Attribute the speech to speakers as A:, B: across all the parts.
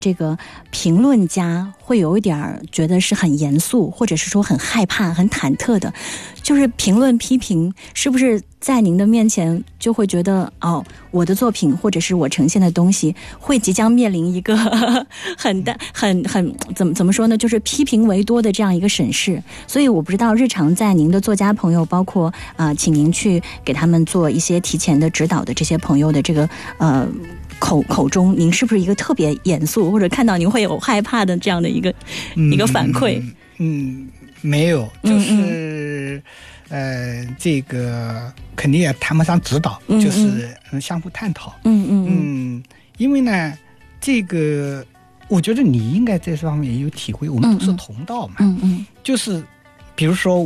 A: 这个评论家会有一点觉得是很严肃，或者是说很害怕、很忐忑的，就是评论批评，是不是在您的面前就会觉得我的作品或者是我呈现的东西会即将面临一个很怎么说呢，就是批评为多的这样一个审视。所以我不知道日常在您的作家朋友，包括请您去给他们做一些提前的指导的这些朋友的这个口中，您是不是一个特别严肃，或者看到您会有害怕的这样的一个反馈？
B: 没有，就是这个肯定也谈不上指导，就是相互探讨。因为呢，这个我觉得你应该在这方面也有体会，我们都是同道嘛。就是比如说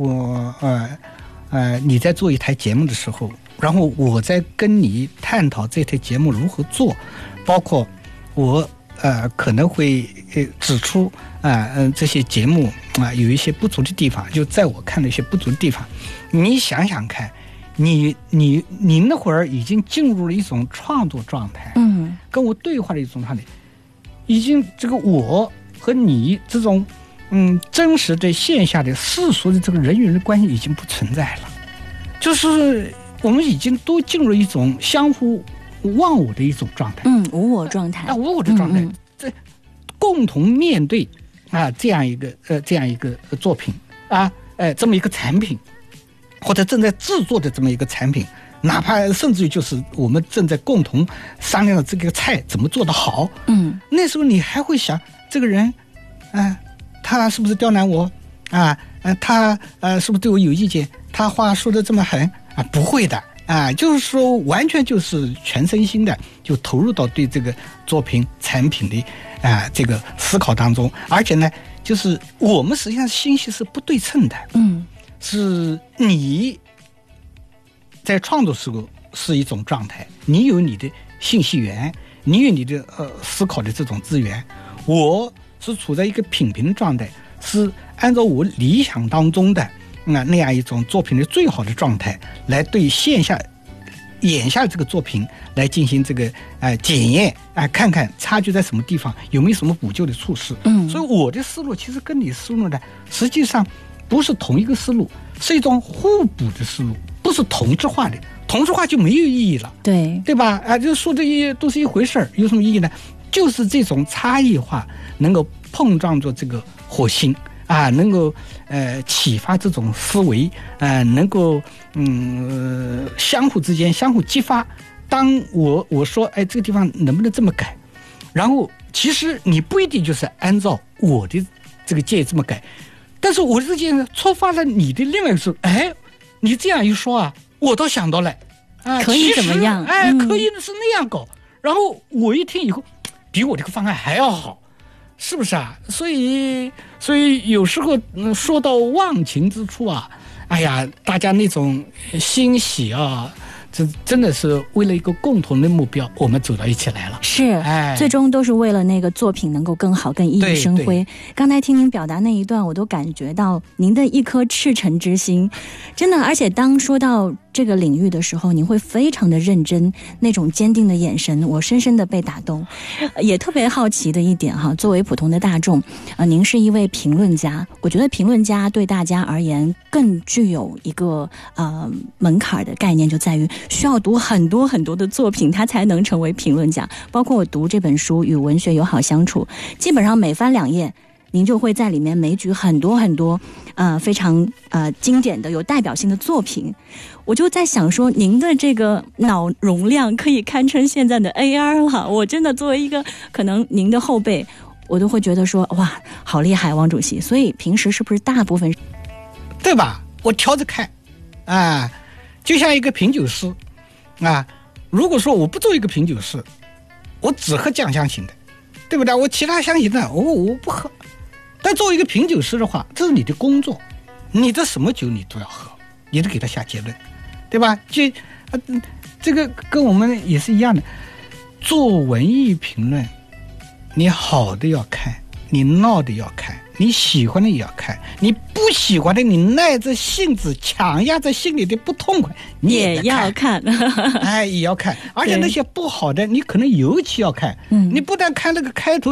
B: 你在做一台节目的时候，然后我在跟你探讨这台节目如何做，包括我可能会指出这些节目有一些不足的地方，就在我看的一些不足的地方。你想想看，你那会儿已经进入了一种创作状态，跟我对话的一种状态，已经这个我和你这种真实的线下的世俗的这个人与人的关系已经不存在了，就是我们已经都进入一种相互忘我的一种状态，
A: 无我状态，
B: 无我的状态，这共同面对这样一个作品这么一个产品，或者正在制作的这么一个产品，哪怕甚至于就是我们正在共同商量的这个菜怎么做得好，那时候你还会想这个人他是不是刁难我他是不是对我有意见，他话说的这么狠不会的就是说完全就是全身心的就投入到对这个作品产品的这个思考当中。而且呢，就是我们实际上信息是不对称的，是你在创作时候是一种状态，你有你的信息源，你有你的思考的这种资源，我是处在一个品评的状态，是按照我理想当中的那样一种作品的最好的状态来对眼下这个作品来进行这个检验看看差距在什么地方，有没有什么补救的措施。所以我的思路其实跟你思路呢实际上不是同一个思路，是一种互补的思路，不是同质化的，同质化就没有意义了，对吧？就说这些都是一回事儿，有什么意义呢？就是这种差异化能够碰撞着这个火星能够启发这种思维能够相互之间相互激发。当我说这个地方能不能这么改，然后其实你不一定就是按照我的这个建议这么改，但是我这件触发了你的另外一个事，你这样一说我倒想到了
A: 可以怎么样
B: 可以是那样搞，然后我一听以后比我这个方案还要好，是不是所以有时候说到忘情之处大家那种欣喜这真的是为了一个共同的目标，我们走到一起来了。
A: 是，最终都是为了那个作品能够更好、更熠熠生辉。刚才听您表达那一段，我都感觉到您的一颗赤诚之心，真的。而且当说到这个领域的时候，您会非常的认真，那种坚定的眼神，我深深的被打动。也特别好奇的一点作为普通的大众，您是一位评论家，我觉得评论家对大家而言更具有一个门槛的概念，就在于需要读很多很多的作品，他才能成为评论家。包括我读这本书《与文学友好相处》，基本上每翻2页，您就会在里面枚举很多很多非常经典的有代表性的作品。我就在想说，您的这个脑容量可以堪称现在的 AR 了。我真的作为一个可能您的后辈，我都会觉得说哇，好厉害，王主席。所以平时是不是大部分
B: 对吧？我挑着看就像一个品酒师如果说我不做一个品酒师，我只喝酱香型的，对不对？我其他香型的我不喝。但作为一个品酒师的话，这是你的工作，你的什么酒你都要喝，你得给他下结论，对吧？这个跟我们也是一样的。做文艺评论，你好的要看，你闹的要看， 你喜欢的也要看，你不喜欢的，你耐着性子强压着心里的不痛快你
A: 也要看
B: 哎，也要看。而且那些不好的你可能尤其要看，你不但看那个开头